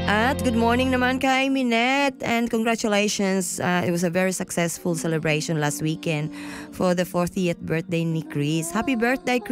At good morning naman kay Minette and congratulations. It was a very successful celebration last weekend for the 40th birthday ni Chris. Happy birthday, Chris!